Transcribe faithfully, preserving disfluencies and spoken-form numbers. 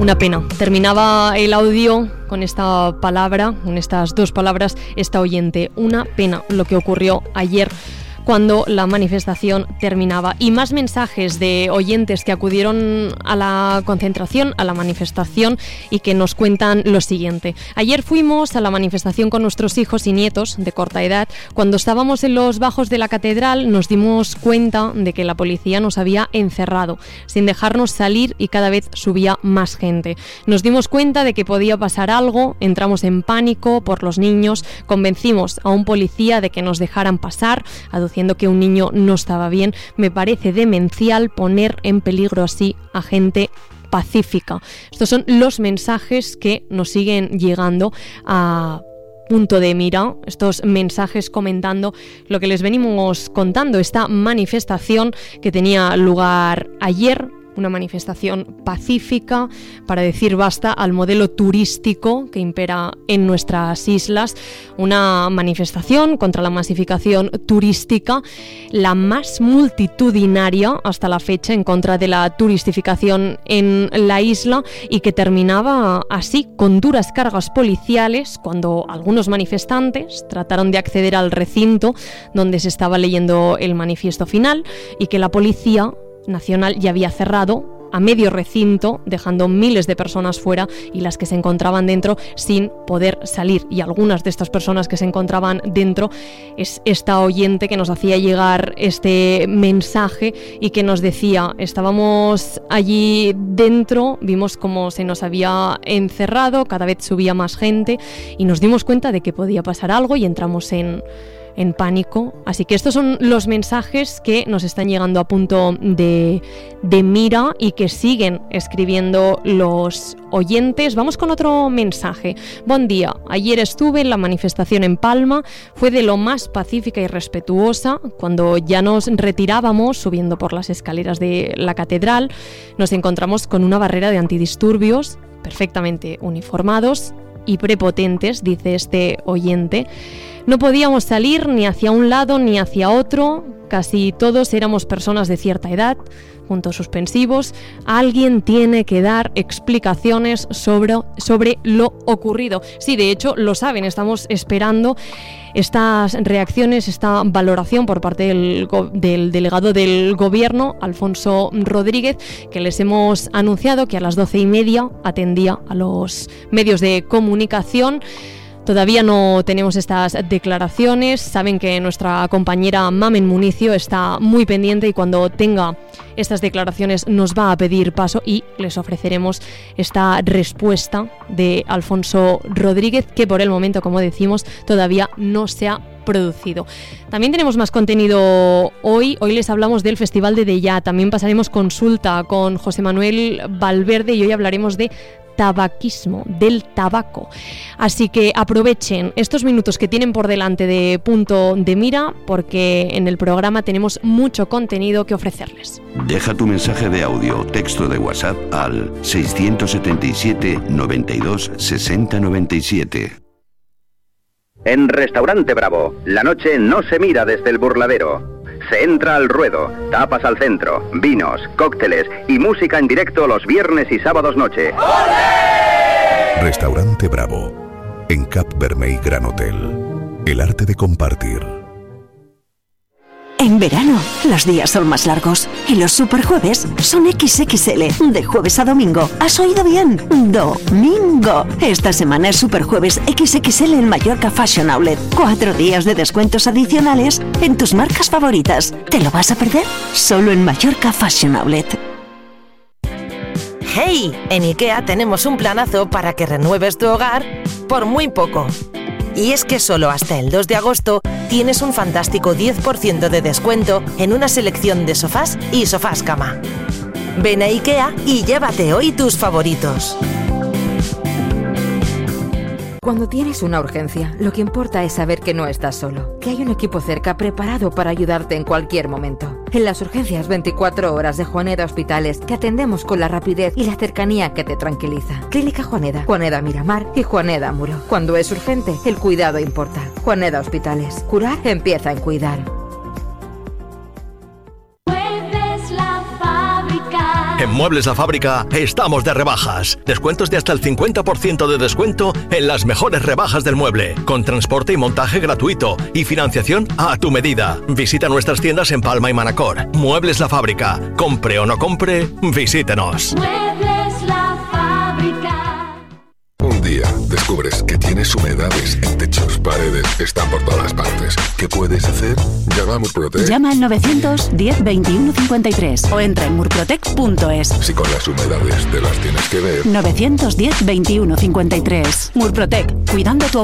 Una pena. Terminaba el audio con esta palabra, con estas dos palabras, esta oyente. Una pena lo que ocurrió ayer cuando la manifestación terminaba. Y más mensajes de oyentes que acudieron a la concentración, a la manifestación, y que nos cuentan lo siguiente. Ayer fuimos a la manifestación con nuestros hijos y nietos de corta edad. Cuando estábamos en los bajos de la catedral nos dimos cuenta de que la policía nos había encerrado, sin dejarnos salir, y cada vez subía más gente. Nos dimos cuenta de que podía pasar algo, entramos en pánico por los niños, convencimos a un policía de que nos dejaran pasar, aduciendo que un niño no estaba bien. Me parece demencial poner en peligro así a gente pacífica. Estos son los mensajes que nos siguen llegando a punto de mira, estos mensajes comentando lo que les venimos contando, esta manifestación que tenía lugar ayer. Una manifestación pacífica para decir basta al modelo turístico que impera en nuestras islas. Una manifestación contra la masificación turística, la más multitudinaria hasta la fecha en contra de la turistificación en la isla, y que terminaba así con duras cargas policiales cuando algunos manifestantes trataron de acceder al recinto donde se estaba leyendo el manifiesto final, y que la policía nacional ya había cerrado a medio recinto, dejando miles de personas fuera y las que se encontraban dentro sin poder salir. Y algunas de estas personas que se encontraban dentro es esta oyente que nos hacía llegar este mensaje y que nos decía: estábamos allí dentro, vimos cómo se nos había encerrado, cada vez subía más gente y nos dimos cuenta de que podía pasar algo y entramos en en pánico. Así que estos son los mensajes que nos están llegando a punto de, de mira y que siguen escribiendo los oyentes. Vamos con otro mensaje. Buen día. Ayer estuve en la manifestación en Palma. Fue de lo más pacífica y respetuosa. Cuando ya nos retirábamos subiendo por las escaleras de la catedral, nos encontramos con una barrera de antidisturbios perfectamente uniformados y prepotentes, dice este oyente. No podíamos salir ni hacia un lado ni hacia otro, casi todos éramos personas de cierta edad, puntos suspensivos. Alguien tiene que dar explicaciones sobre, sobre lo ocurrido. Sí, de hecho, lo saben, estamos esperando estas reacciones, esta valoración por parte del, del delegado del gobierno, Alfonso Rodríguez, que les hemos anunciado que a las doce y media atendía a los medios de comunicación. Todavía no tenemos estas declaraciones. Saben que nuestra compañera Mamen Municio está muy pendiente y cuando tenga estas declaraciones nos va a pedir paso y les ofreceremos esta respuesta de Alfonso Rodríguez, que por el momento, como decimos, todavía no se ha producido. También tenemos más contenido hoy. Hoy les hablamos del Festival de Deià. También pasaremos consulta con José Manuel Valverde y hoy hablaremos de tabaquismo, del tabaco. Así que aprovechen estos minutos que tienen por delante de punto de mira, porque en el programa tenemos mucho contenido que ofrecerles. Deja tu mensaje de audio o texto de WhatsApp al seiscientos setenta y siete, noventa y dos, sesenta, noventa y siete. En Restaurante Bravo, la noche no se mira desde el burladero. Se entra al ruedo, tapas al centro, vinos, cócteles y música en directo los viernes y sábados noche. ¡Olé! Restaurante Bravo, en Cap Vermell Gran Hotel. El arte de compartir. En verano, los días son más largos y los superjueves son equis equis ele, de jueves a domingo. ¿Has oído bien? ¡Domingo! Esta semana es Superjueves equis equis ele en Mallorca Fashion Outlet. Cuatro días de descuentos adicionales en tus marcas favoritas. ¿Te lo vas a perder? Solo en Mallorca Fashion Outlet. ¡Hey! En IKEA tenemos un planazo para que renueves tu hogar por muy poco. Y es que solo hasta el dos de agosto tienes un fantástico diez por ciento de descuento en una selección de sofás y sofás cama. Ven a IKEA y llévate hoy tus favoritos. Cuando tienes una urgencia, lo que importa es saber que no estás solo, que hay un equipo cerca preparado para ayudarte en cualquier momento. En las urgencias veinticuatro horas de Juaneda Hospitales te atendemos con la rapidez y la cercanía que te tranquiliza. Clínica Juaneda, Juaneda Miramar y Juaneda Muro. Cuando es urgente, el cuidado importa. Juaneda Hospitales. Curar empieza en cuidar. En Muebles La Fábrica estamos de rebajas. Descuentos de hasta el cincuenta por ciento de descuento en las mejores rebajas del mueble, con transporte y montaje gratuito y financiación a tu medida. Visita nuestras tiendas en Palma y Manacor. Muebles La Fábrica. Compre o no compre, visítenos. Muebles La Fábrica. Un día descubres que tienes humedades en techos, paredes, están por todas partes. ¿Qué puedes hacer? Llama a Murprotec. Llama al novecientos diez veintiuno cincuenta y tres o entra en murprotec punto es. Si con las humedades te las tienes que ver. novecientos diez veintiuno cincuenta y tres. Murprotec, cuidando tu